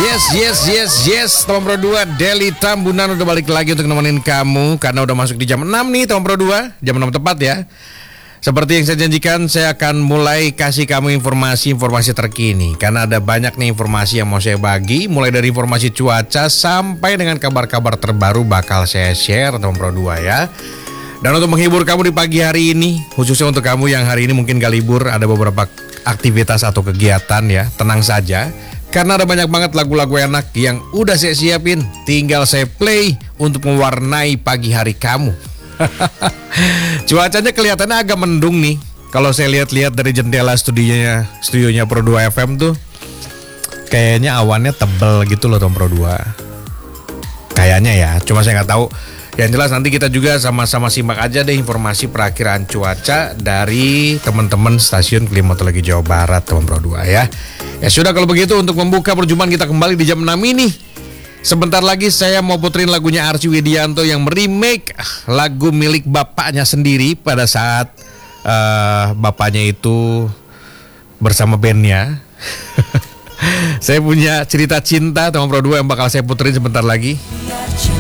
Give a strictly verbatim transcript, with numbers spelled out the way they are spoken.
Yes, yes, yes, yes. Tom Pro dua, Deli Tambunan udah balik lagi untuk nemenin kamu. Karena udah masuk di jam enam nih Tom Pro dua. Jam enam tepat ya. Seperti yang saya janjikan, saya akan mulai kasih kamu informasi-informasi terkini. Karena ada banyak nih informasi yang mau saya bagi. Mulai dari informasi cuaca sampai dengan kabar-kabar terbaru bakal saya share Tom Pro dua ya. Dan untuk menghibur kamu di pagi hari ini, khususnya untuk kamu yang hari ini mungkin gak libur, ada beberapa aktivitas atau kegiatan ya, tenang saja. Karena ada banyak banget lagu-lagu enak yang udah saya siapin. Tinggal saya play untuk mewarnai pagi hari kamu. Cuacanya kelihatannya agak mendung nih. Kalau saya lihat-lihat dari jendela studionya studionya Pro dua F M tuh, kayaknya awannya tebel gitu loh Tom Pro dua. Kayaknya ya, cuma saya nggak tahu. Yang jelas nanti kita juga sama-sama simak aja deh informasi perakiraan cuaca dari teman-teman stasiun Klimatologi Jawa Barat Tom Pro dua ya. Ya sudah kalau begitu, untuk membuka perjumpaan kita kembali di jam enam ini, sebentar lagi saya mau puterin lagunya Arsy Widianto yang meremake lagu milik bapaknya sendiri pada saat uh, bapaknya itu bersama bandnya. Saya punya cerita cinta Tom Pro dua yang bakal saya puterin sebentar lagi.